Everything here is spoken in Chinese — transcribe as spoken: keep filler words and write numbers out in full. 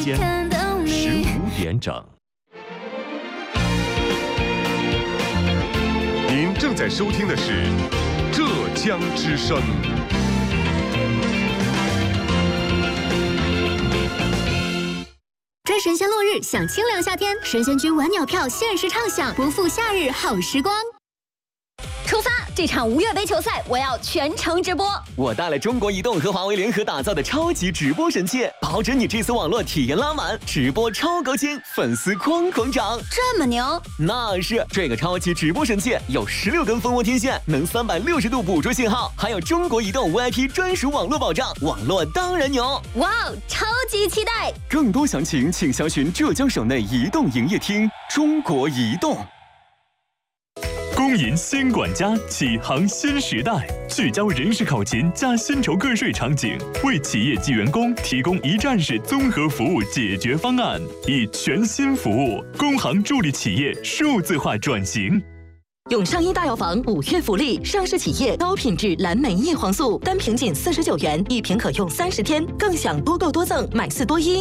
间十五点整。 您正在收听的是浙江之声。 追神仙落日，享清凉夏天，神仙君晚鸟票限时畅享，不负夏日好时光。出发！这场无月杯球赛，我要全程直播。 我带了中国移动和华为联合打造的超级直播神器，保准你这次网络体验拉满，直播超高清，粉丝哐哐涨。 这么牛？ 那是，这个超级直播神器有十六根蜂窝天线，能三百六十度捕捉信号，还有中国移动 V I P 专属网络保障，网络当然牛。 哇哦，超级期待！ 更多详情请详询浙江省内移动营业厅。中国移动。 公银新管家启航新时代，聚焦人事考勤加薪酬个税场景，为企业及员工提供一站式综合服务解决方案，以全新服务，工行助力企业数字化转型。 永上医大药房五月福利，上市企业高品质蓝莓叶黄素，单瓶仅四十九元，一瓶可用三十天，更享多购多赠，买四多一。